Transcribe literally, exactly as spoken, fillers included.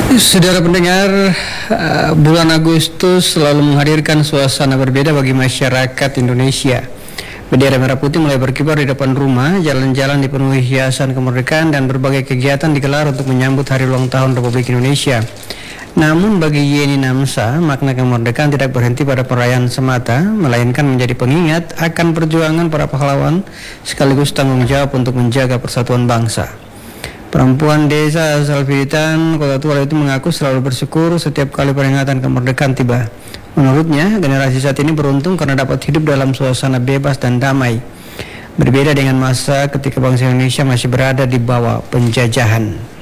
Saudara pendengar, uh, bulan Agustus selalu menghadirkan suasana berbeda bagi masyarakat Indonesia. Bendera merah putih mulai berkibar di depan rumah, jalan-jalan dipenuhi hiasan kemerdekaan dan berbagai kegiatan digelar untuk menyambut hari ulang tahun Republik Indonesia. Namun bagi Yeni Namsa, makna kemerdekaan tidak berhenti pada perayaan semata, melainkan menjadi pengingat akan perjuangan para pahlawan sekaligus tanggung jawab untuk menjaga persatuan bangsa. Perempuan desa asal Filitan, Kota Tual itu mengaku selalu bersyukur setiap kali peringatan kemerdekaan tiba. Menurutnya, generasi saat ini beruntung karena dapat hidup dalam suasana bebas dan damai. Berbeda dengan masa ketika bangsa Indonesia masih berada di bawah penjajahan.